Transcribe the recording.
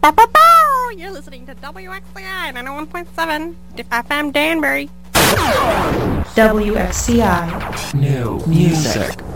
You're listening to WXCI 91.7 FM Danbury. WXCI. New music.